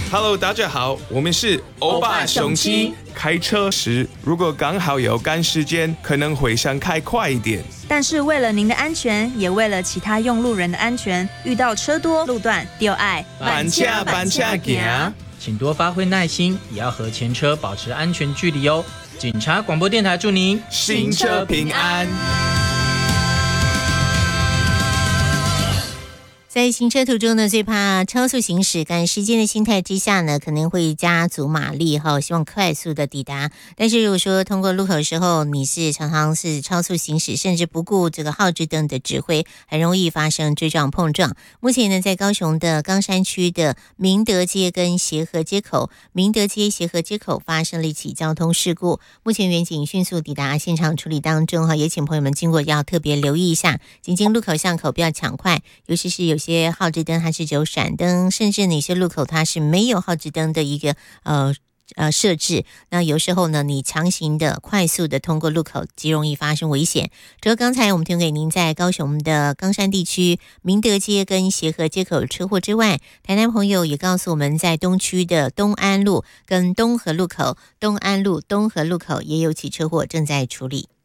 Hello， 大家好，我们是欧巴雄鸡。开车时如果刚好有赶时间，可能会想开快一点。 但是为了您的安全，也为了其他用路人的安全，遇到车多路段，就爱板车行。 请多发挥耐心，也要和前车保持安全距离哦。警察广播电台祝您行车平安。 在行车途中呢，最怕超速行驶，赶时间的心态之下呢，可能会加足马力希望快速的抵达。但是如果说通过路口的时候，你是常常是超速行驶，甚至不顾这个号志灯的指挥，很容易发生追撞碰撞。目前呢，在高雄的冈山区的明德街跟协和街口，明德街协和街口发生了一起交通事故，目前员警迅速抵达现场处理当中也请朋友们经过要特别留意一下，进经路口巷口不要抢快，尤其是有些号志灯它是只有闪灯，甚至哪些路口它是没有号志灯的一个设置，那有时候呢你强行的快速的通过路口极容易发生危险。除了刚才我们提供给您在高雄的冈山地区明德街跟协和街口车祸之外，台南朋友也告诉我们，在东区的东安路跟东和路口，东安路东和路口也有起车祸正在处理。